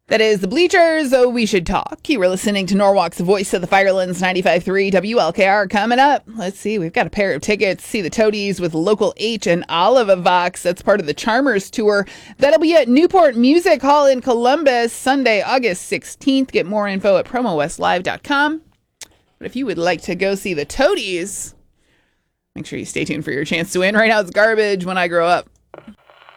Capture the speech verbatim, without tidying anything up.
That is the Bleachers, Oh We Should Talk. You were listening to Norwalk's Voice of the Firelands, ninety-five point three W L K R. Coming up, let's see, we've got a pair of tickets to see the Toadies with Local H and Oliva Vox. That's part of the Charmers Tour. That'll be at Newport Music Hall in Columbus, Sunday, August sixteenth. Get more info at promo west live dot com. But if you would like to go see the Toadies, make sure you stay tuned for your chance to win. Right now it's Garbage, When I Grow Up.